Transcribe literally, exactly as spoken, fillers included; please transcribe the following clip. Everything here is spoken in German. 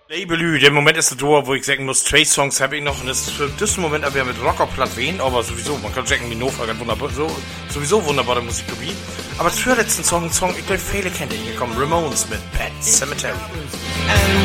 Labelü, der Moment ist da, wo ich sagen muss, zwei Songs habe ich noch und das ist für diesen Moment aber mit Rockerplatt wen, aber sowieso, man kann Jack Minofa ganz wunderbar, so, sowieso wunderbare Musik dabei. Aber zur letzten Song, Song, ich glaube, viele kennt ihr, hier kommen Ramones mit Pet Cemetery.